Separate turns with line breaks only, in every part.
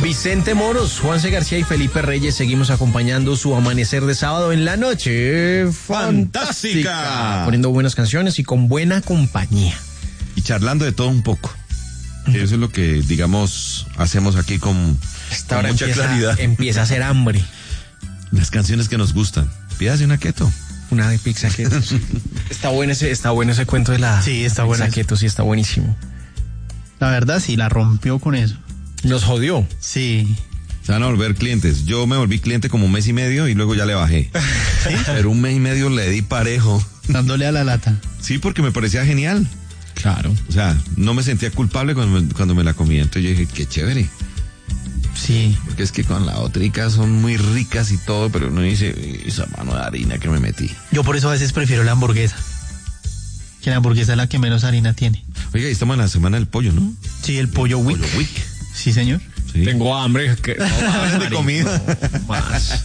Vicente Moros, Juanse García y Felipe Reyes, seguimos acompañando su amanecer de sábado en la noche fantástica, poniendo buenas canciones y con buena compañía.
Y charlando de todo un poco. Eso es lo que, digamos, hacemos aquí con mucha claridad.
Empieza a hacer hambre.
Las canciones que nos gustan. Pídase una keto.
Una de pizza keto. Está bueno ese cuento de la
está bueno.
pizza keto, sí está buenísimo.
La verdad, sí, la rompió con eso.
Nos jodió.
Sí.
Se van a volver clientes. Yo me volví cliente como 1 mes y medio y luego ya le bajé.
¿Sí?
Pero 1 mes y medio le di parejo.
Dándole a la lata.
Sí, porque me parecía genial.
Claro.
O sea, no me sentía culpable cuando me la comía. Entonces yo dije, qué chévere.
Sí.
Porque es que con la otrica son muy ricas y todo, pero uno dice, esa mano de harina que me metí.
Yo por eso a veces prefiero la hamburguesa. Que la hamburguesa es la que menos harina tiene.
Oiga, estamos en la semana del pollo, ¿no?
Sí, el pollo Wick. Sí, señor.
Sí.
Tengo hambre.
Hablen de comida.
No más.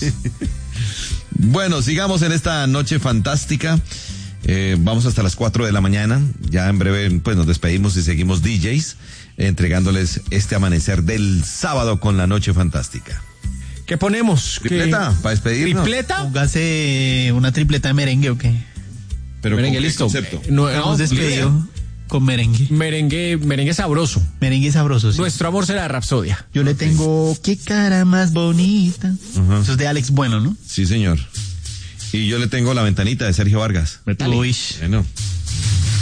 Bueno, sigamos en esta noche fantástica. Vamos hasta las 4 de la mañana. Ya en breve pues nos despedimos y seguimos DJs entregándoles este amanecer del sábado con la noche fantástica.
¿Qué ponemos?
¿Tripleta? ¿Para despedirnos?
¿Tripleta?
Póngase una tripleta de merengue o qué.
Pero
Merengue,
¿con qué
listo.
concepto?
Hemos despedido con merengue.
Merengue sabroso.
Merengue sabroso, sí.
Nuestro amor será Rapsodia.
Yo le tengo qué cara más bonita.
Ajá.
Eso es de Alex Bueno, ¿no?
Sí, señor. Y yo le tengo La Ventanita de Sergio Vargas.
Uy.
Bueno.